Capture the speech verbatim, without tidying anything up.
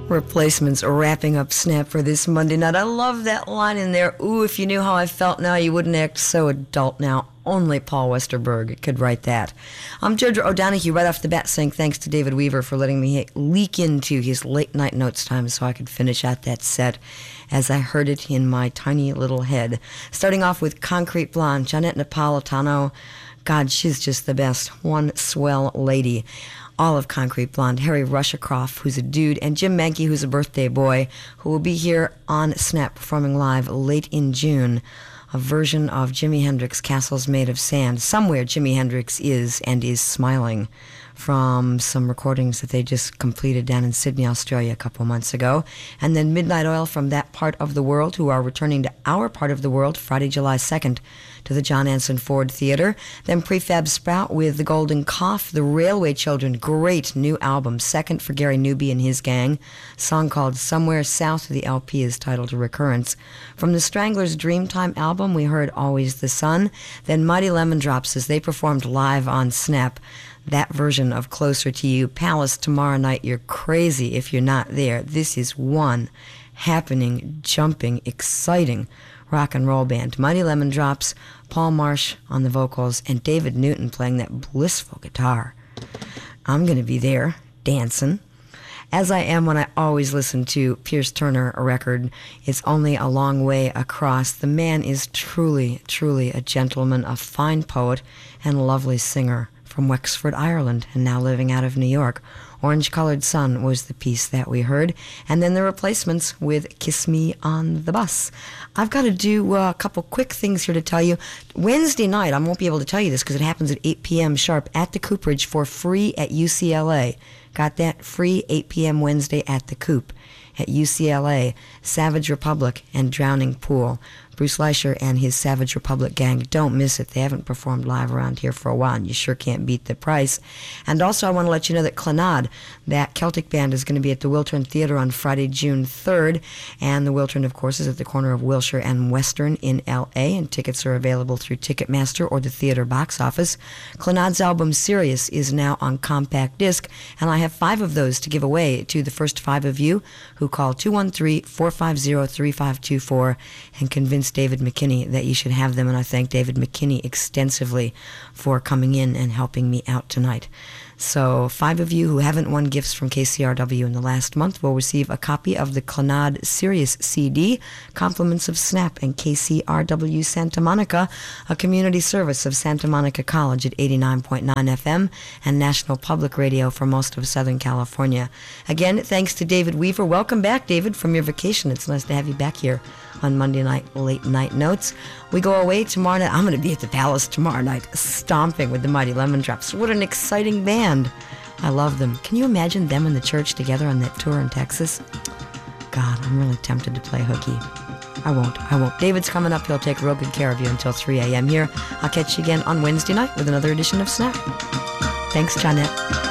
Replacements wrapping up Snap for this Monday night. I love that line in there. Ooh, if you knew how I felt now, you wouldn't act so adult now. Only Paul Westerberg could write that. I'm Deirdre O'Donoghue right off the bat saying thanks to David Weaver for letting me leak into his late night notes time so I could finish out that set as I heard it in my tiny little head. Starting off with Concrete Blonde, Jeanette Napolitano. God, she's just the best. One swell lady. All of Concrete Blonde, Harry Rushcroft, who's a dude, and Jim Mankey, who's a birthday boy, who will be here on Snap performing live late in June, a version of Jimi Hendrix' Castles Made of Sand. Somewhere Jimi Hendrix is and is smiling, from some recordings that they just completed down in Sydney, Australia a couple months ago. And then Midnight Oil from that part of the world, who are returning to our part of the world Friday, July second to the John Anson Ford Theater. Then Prefab Sprout with The Golden Cough, The Railway Children, great new album, second for Gary Newby and his gang. Song called Somewhere South of the L P is titled Recurrence. From the Stranglers' Dreamtime album, we heard Always the Sun. Then Mighty Lemon Drops as they performed live on Snap. That version of Closer to You. Palace tomorrow night. You're crazy if you're not there. This is one happening, jumping, exciting rock and roll band. Mighty Lemon Drops, Paul Marsh on the vocals, and David Newton playing that blissful guitar. I'm going to be there, dancing, as I am when I always listen to Pierce Turner, a record. It's Only a Long Way Across. The man is truly, truly a gentleman, a fine poet, and lovely singer from Wexford, Ireland, and now living out of New York. Orange Colored Sun was the piece that we heard. And then the Replacements with Kiss Me on the Bus. I've got to do uh, a couple quick things here to tell you. Wednesday night, I won't be able to tell you this because it happens at eight p.m. sharp at the Cooperage for free at U C L A. Got that? Free eight p.m. Wednesday at the Coop at U C L A. Savage Republic and Drowning Pool. Bruce Leisher and his Savage Republic gang. Don't miss it. They haven't performed live around here for a while, and you sure can't beat the price. And also, I want to let you know that Clannad, that Celtic band, is going to be at the Wiltern Theater on Friday, June third. And the Wiltern, of course, is at the corner of Wilshire and Western in L A, and tickets are available through Ticketmaster or the theater box office. Clannad's album, Sirius, is now on compact disc, and I have five of those to give away to the first five of you who call two one three, four five zero, three five two four and convince David McKinney that you should have them, and I thank David McKinney extensively for coming in and helping me out tonight. So five of you who haven't won gifts from K C R W in the last month will receive a copy of the Clannad Sirius C D, compliments of Snap and K C R W Santa Monica, a community service of Santa Monica College at eighty-nine point nine F M and National Public Radio for most of Southern California. Again, thanks to David Weaver. Welcome back, David, from your vacation. It's nice to have you back here on Monday Night Late Night Notes. We go away tomorrow night. I'm going to be at the Palace tomorrow night, stomping with the Mighty Lemon Drops. What an exciting band. I love them. Can you imagine them and the church together on that tour in Texas? God, I'm really tempted to play hooky. I won't. I won't. David's coming up. He'll take real good care of you until three a.m. here. I'll catch you again on Wednesday night with another edition of Snap. Thanks, Johnette.